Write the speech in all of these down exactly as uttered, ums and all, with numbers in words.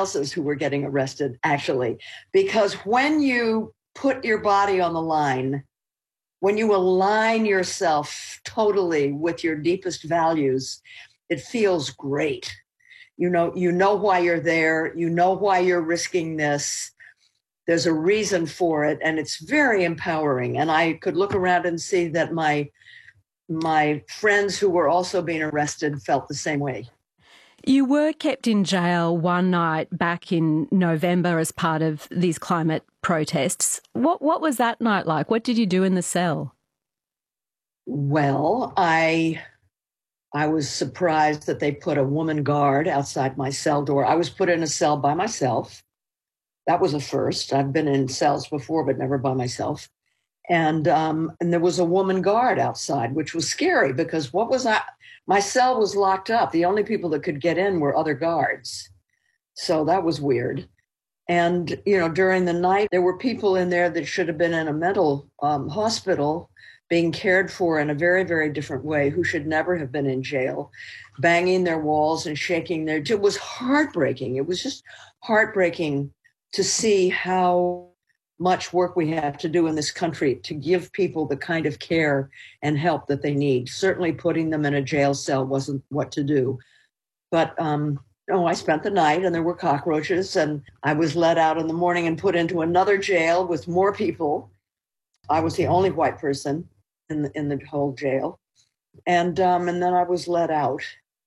spouses who were getting arrested, actually, because when you put your body on the line, when you align yourself totally with your deepest values, it feels great. You know, you know why you're there. You know why you're risking this. There's a reason for it, and it's very empowering. And I could look around and see that my my friends who were also being arrested felt the same way. You were kept in jail one night back in November as part of these climate protests. What what was that night like? What did you do in the cell? Well, I I was surprised that they put a woman guard outside my cell door. I was put in a cell by myself. That was a first. I've been in cells before, but never by myself. And um, and there was a woman guard outside, which was scary because what was I? My cell was locked up. The only people that could get in were other guards. So that was weird. And, you know, during the night, there were people in there that should have been in a mental um, hospital being cared for in a very, very different way, who should never have been in jail, banging their walls and shaking their... It was heartbreaking. It was just heartbreaking to see how much work we have to do in this country to give people the kind of care and help that they need. Certainly putting them in a jail cell wasn't what to do. But um, oh, I spent the night and there were cockroaches, and I was let out in the morning and put into another jail with more people. I was the only white person in the, in the whole jail. And, um, and then I was let out.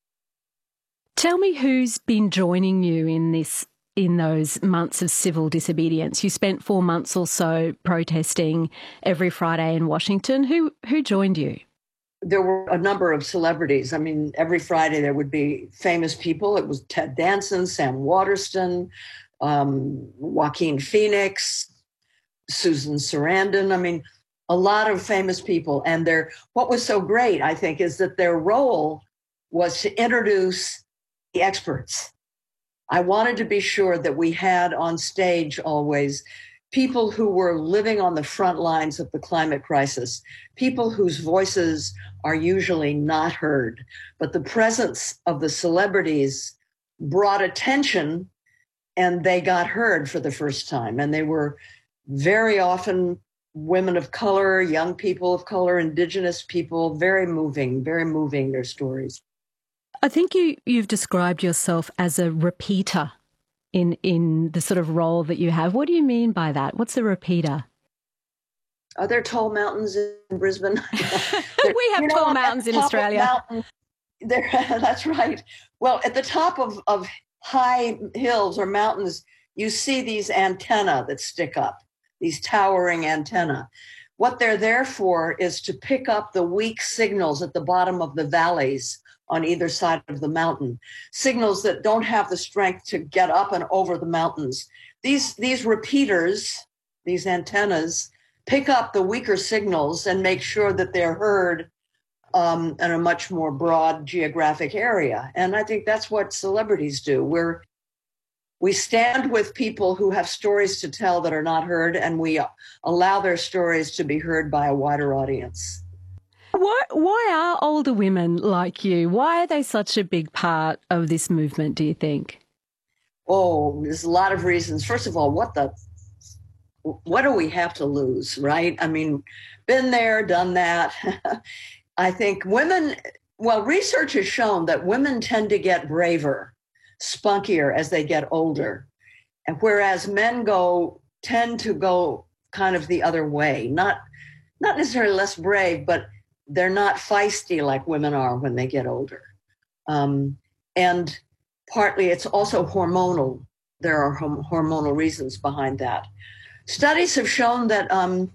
Tell me who's been joining you in this in those months of civil disobedience. You spent four months or so protesting every Friday in Washington. Who who joined you? There were a number of celebrities. I mean, every Friday there would be famous people. It was Ted Danson, Sam Waterston, um, Joaquin Phoenix, Susan Sarandon. I mean, a lot of famous people. And their what was so great, I think, is that their role was to introduce the experts. I wanted to be sure that we had on stage always people who were living on the front lines of the climate crisis, people whose voices are usually not heard. But the presence of the celebrities brought attention, and they got heard for the first time. And they were very often women of color, young people of color, indigenous people, very moving, very moving, their stories. I think you, you've described yourself as a repeater in, in the sort of role that you have. What do you mean by that? What's a repeater? Are there tall mountains in Brisbane? We have you know, tall mountains in Australia. Mountain, there, that's right. Well, at the top of, of high hills or mountains, you see these antennae that stick up, these towering antennae. What they're there for is to pick up the weak signals at the bottom of the valleys on either side of the mountain, signals that don't have the strength to get up and over the mountains. These, these repeaters, these antennas, pick up the weaker signals and make sure that they're heard um, in a much more broad geographic area. And I think that's what celebrities do. We're, we stand with people who have stories to tell that are not heard, and we allow their stories to be heard by a wider audience. Why, why are older women like you? Why are they such a big part of this movement, do you think? Oh, there's a lot of reasons. First of all, what the, what do we have to lose, right? I mean, been there, done that. I think women, well, research has shown that women tend to get braver, spunkier as they get older. And whereas men go, tend to go kind of the other way, not, not necessarily less brave, but they're not feisty like women are when they get older. Um, and partly it's also hormonal. There are hom- hormonal reasons behind that. Studies have shown that um,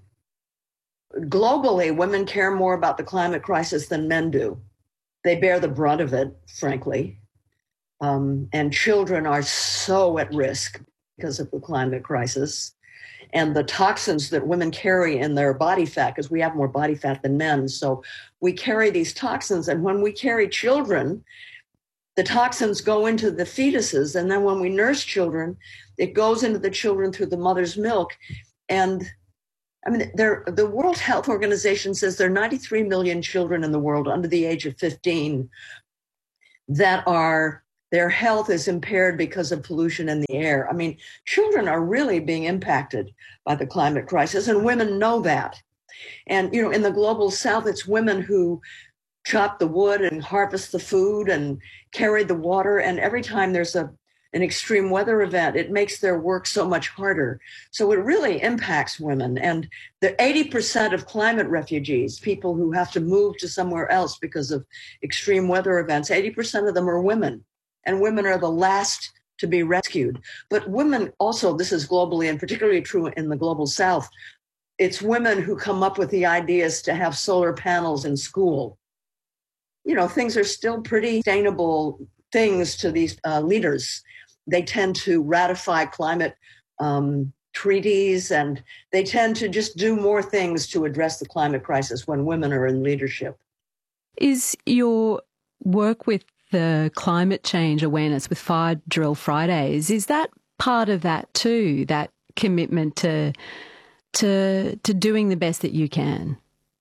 globally, women care more about the climate crisis than men do. They bear the brunt of it, frankly. Um, and children are so at risk because of the climate crisis. And the toxins that women carry in their body fat, because we have more body fat than men. So we carry these toxins. And when we carry children, the toxins go into the fetuses. And then when we nurse children, it goes into the children through the mother's milk. And I mean, there, the World Health Organization says there are ninety-three million children in the world under the age of fifteen that are their health is impaired because of pollution in the air. I mean, children are really being impacted by the climate crisis, and women know that. And, you know, in the global south, it's women who chop the wood and harvest the food and carry the water. And every time there's a an extreme weather event, it makes their work so much harder. So it really impacts women. And the eighty percent of climate refugees, people who have to move to somewhere else because of extreme weather events, eighty percent of them are women. And women are the last to be rescued. But women also, this is globally and particularly true in the global south, it's women who come up with the ideas to have solar panels in school. You know, things are still pretty sustainable things to these uh, leaders. They tend to ratify climate um, treaties, and they tend to just do more things to address the climate crisis when women are in leadership. Is your work with the climate change awareness with Fire Drill Fridays, is that part of that too, that commitment to to to doing the best that you can?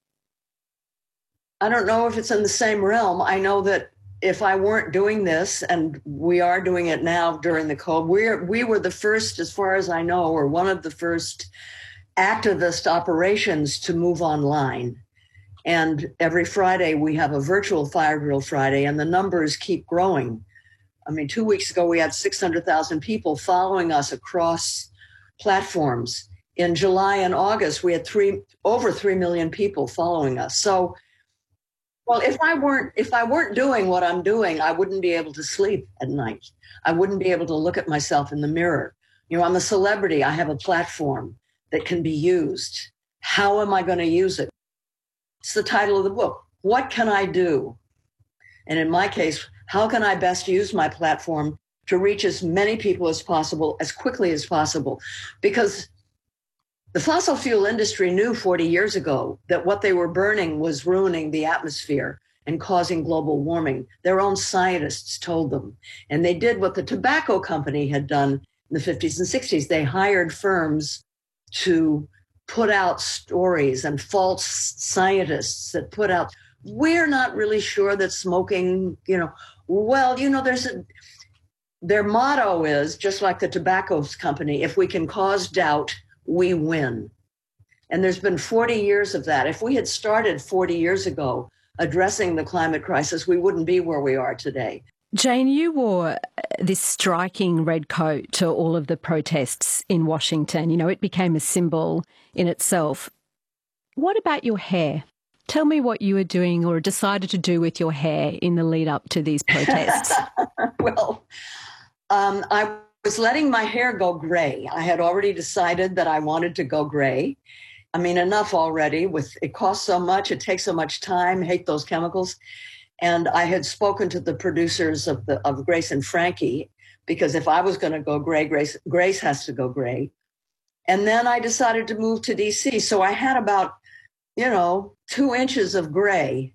I don't know if it's in the same realm. I know that if I weren't doing this, and we are doing it now during the COVID, we're, we were the first, as far as I know, or one of the first activist operations to move online. And every Friday we have a virtual Fire Drill Friday, and the numbers keep growing. I mean, two weeks ago we had six hundred thousand people following us across platforms. In July and August, we had three over three million people following us. So, well, if I weren't if I weren't doing what I'm doing, I wouldn't be able to sleep at night. I wouldn't be able to look at myself in the mirror. You know, I'm a celebrity. I have a platform that can be used. How am I going to use it? It's the title of the book. What can I do? And in my case, how can I best use my platform to reach as many people as possible, as quickly as possible? Because the fossil fuel industry knew forty years ago that what they were burning was ruining the atmosphere and causing global warming. Their own scientists told them. And they did what the tobacco company had done in the fifties and sixties. They hired firms to put out stories and false scientists that put out, we're not really sure that smoking, you know, well, you know, there's a, their motto is, just like the tobacco company, if we can cause doubt, we win. And there's been forty years of that. If we had started forty years ago addressing the climate crisis, we wouldn't be where we are today. Jane, you wore this striking red coat to all of the protests in Washington. You know, it became a symbol in itself. What about your hair? Tell me what you were doing or decided to do with your hair in the lead up to these protests. Well, um, I was letting my hair go gray. I had already decided that I wanted to go gray. I mean, enough already. With it costs so much, it takes so much time, hate those chemicals. And I had spoken to the producers of the of Grace and Frankie, because if I was going to go gray, Grace, Grace has to go gray. And then I decided to move to D C. So I had about, you know, two inches of gray.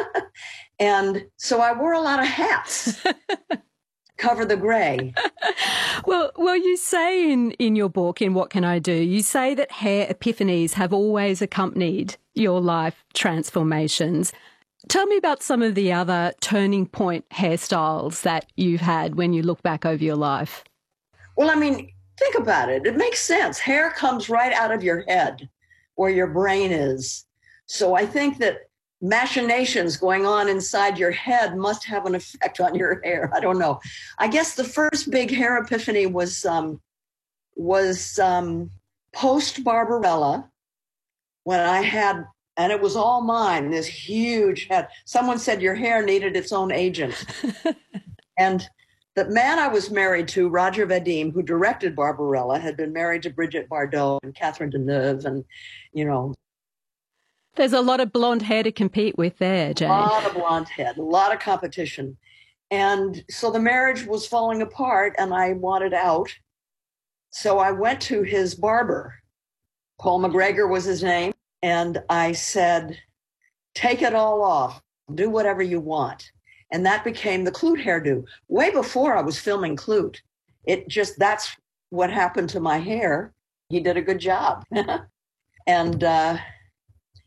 And so I wore a lot of hats. Cover the gray. well, well, you say in, in your book, in What Can I Do, you say that hair epiphanies have always accompanied your life transformations. Tell me about some of the other turning point hairstyles that you've had when you look back over your life. Well, I mean, think about it. It makes sense. Hair comes right out of your head where your brain is. So I think that machinations going on inside your head must have an effect on your hair. I don't know. I guess the first big hair epiphany was um, was um, post Barbarella, when I had, and it was all mine, this huge head. Someone said your hair needed its own agent. And the man I was married to, Roger Vadim, who directed Barbarella, had been married to Brigitte Bardot and Catherine Deneuve, and, you know, there's a lot of blonde hair to compete with there, Jane. A lot of blonde hair, a lot of competition. And so the marriage was falling apart and I wanted out. So I went to his barber. Paul McGregor was his name. And I said, take it all off. Do whatever you want. And that became the Klute hairdo. Way before I was filming Klute. It just, that's what happened to my hair. He did a good job. and, uh,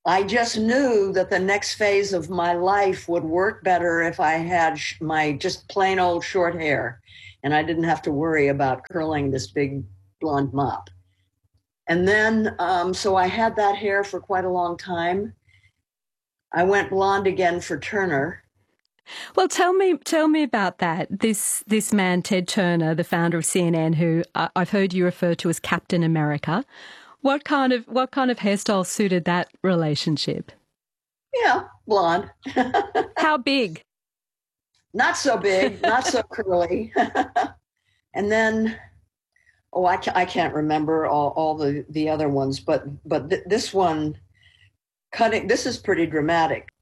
I just knew that the next phase of my life would work better if I had sh- my just plain old short hair and I didn't have to worry about curling this big blonde mop. And then, um, so I had that hair for quite a long time. I went blonde again for Turner. Well, tell me, tell me about that. This this man, Ted Turner, the founder of C N N, who I- I've heard you refer to as Captain America. What kind of what kind of hairstyle suited that relationship? Yeah, blonde. How big? Not so big, not so curly. And then, oh, I, ca- I can't remember all, all the, the other ones, but but th- this one, cutting, this is pretty dramatic.